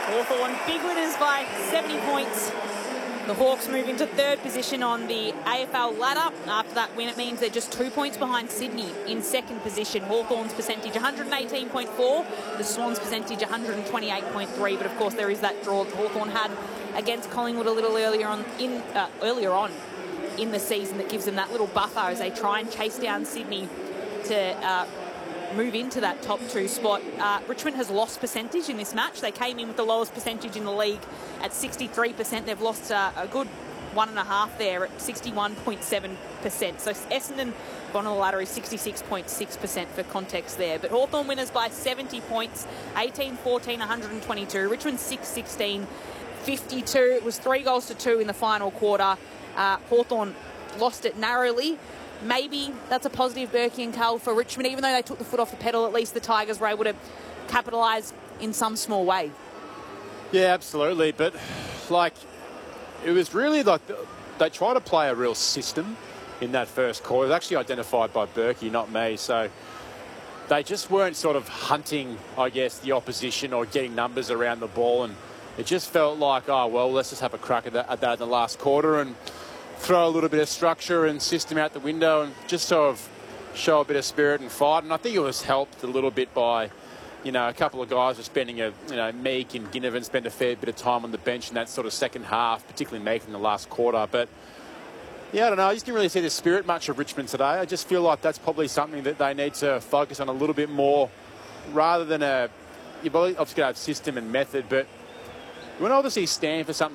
Hawthorn, big winners by 70 points. The Hawks move into third position on the AFL ladder. After that win, it means they're just 2 points behind Sydney in second position. Hawthorn's percentage 118.4, the Swans percentage 128.3. But of course, there is that draw that Hawthorn had against Collingwood a little earlier on in the season that gives them that little buffer as they try and chase down Sydney to move into that top 2 spot. Richmond has lost percentage in this match. They came in with the lowest percentage in the league at 63%. They've lost a good 1.5 there at 61.7%. So Essendon, bottom of the ladder, is 66.6% for context there. But Hawthorn winners by 70 points, 18-14, 122. Richmond 6-16, 52. It was 3 goals to 2 in the final quarter. Hawthorn lost it narrowly. Maybe that's a positive, Berkey and Carl, for Richmond. Even though they took the foot off the pedal, at least the Tigers were able to capitalise in some small way. Yeah, absolutely. But, like, it was really like they tried to play a real system in that first quarter. It was actually identified by Berkey, not me. So they just weren't sort of hunting, I guess, the opposition or getting numbers around the ball. And it just felt like, oh, well, let's just have a crack at that in the last quarter and throw a little bit of structure and system out the window and just sort of show a bit of spirit and fight. And I think it was helped a little bit by, a couple of guys were spending Meek and Ginnivan spent a fair bit of time on the bench in that sort of second half, particularly Meek in the last quarter. But, yeah, I don't know. I just didn't really see the spirit much of Richmond today. I just feel like that's probably something that they need to focus on a little bit more rather than you've obviously got to have system and method, but you want to obviously stand for something